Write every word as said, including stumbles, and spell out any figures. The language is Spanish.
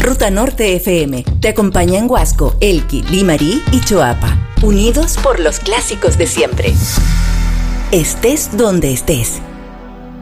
Ruta Norte F M te acompaña en Huasco, Elqui, Limarí y Choapa. Unidos por los clásicos de siempre. Estés donde estés.